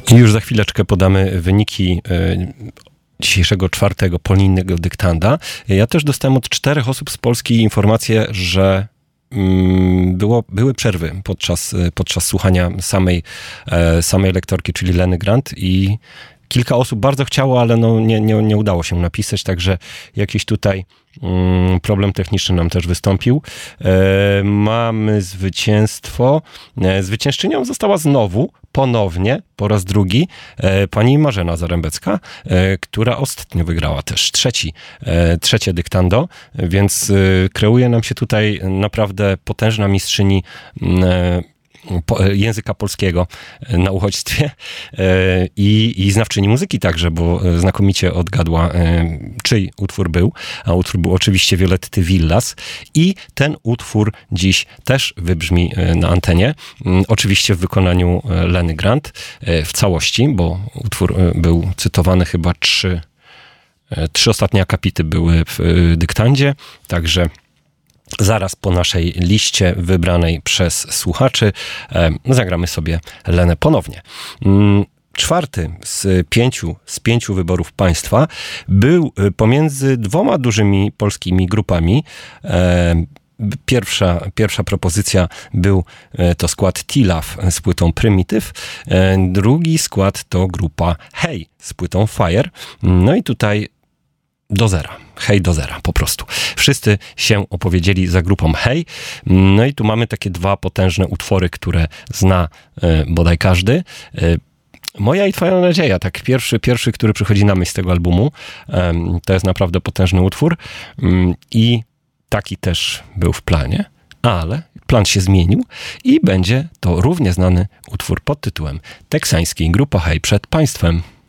I już za chwileczkę podamy wyniki dzisiejszego czwartego polonijnego dyktanda. Ja też dostałem od 4 osób z Polski informację, że były przerwy podczas słuchania samej lektorki, czyli Leny Grant, i kilka osób bardzo chciało, ale nie udało się napisać, także jakiś tutaj problem techniczny nam też wystąpił. Mamy zwycięstwo. Zwyciężczynią została ponownie, po raz drugi, pani Marzena Zarębecka, która ostatnio wygrała też trzecie dyktando, więc kreuje nam się tutaj naprawdę potężna mistrzyni języka polskiego na uchodźstwie i znawczyni muzyki także, bo znakomicie odgadła, czyj utwór był, a utwór był oczywiście Violetty Villas i ten utwór dziś też wybrzmi na antenie, oczywiście w wykonaniu Leny Grant w całości, bo utwór był cytowany chyba 3 ostatnie akapity były w dyktandzie, także zaraz po naszej liście wybranej przez słuchaczy zagramy sobie Lenę ponownie. Czwarty z pięciu wyborów państwa był pomiędzy 2 dużymi polskimi grupami. Pierwsza propozycja był to skład T-Love z płytą Primitive. Drugi skład to grupa Hey z płytą Fire. No i tutaj do zera. Hej do zera, po prostu. Wszyscy się opowiedzieli za grupą Hej. No i tu mamy takie 2 potężne utwory, które zna bodaj każdy. Moja i twoja nadzieja, tak pierwszy, który przychodzi na myśl z tego albumu. To jest naprawdę potężny utwór i taki też był w planie, ale plan się zmienił i będzie to równie znany utwór pod tytułem teksański. Grupa Hej przed państwem.